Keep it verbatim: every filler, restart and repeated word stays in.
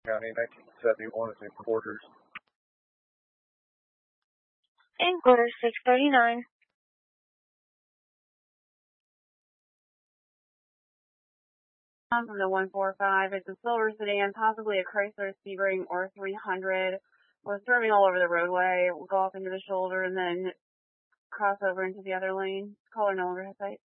County, nineteen seventy-one is in quarters. In quarters, six thirty-nine. From the one four five, it's a silver sedan, possibly a Chrysler Sebring or three hundred. We're swerving all over the roadway. We'll go off into the shoulder and then cross over into the other lane. Caller no longer has sight.